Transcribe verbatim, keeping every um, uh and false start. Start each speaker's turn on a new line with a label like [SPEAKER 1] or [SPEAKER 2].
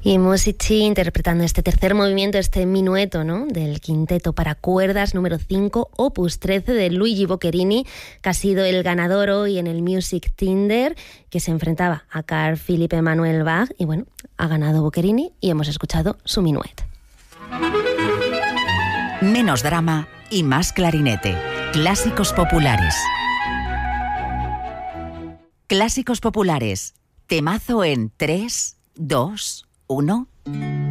[SPEAKER 1] Y Musici interpretando este tercer movimiento, este minueto, ¿no?, del quinteto para cuerdas número cinco, opus trece de Luigi Boccherini, que ha sido el ganador hoy en el Music Tinder, que se enfrentaba a Carl Philipp Emanuel Bach. Y bueno, ha ganado Boccherini y hemos escuchado su minuet.
[SPEAKER 2] Menos drama y más clarinete. Clásicos populares. Clásicos populares. Temazo en tres, dos, uno.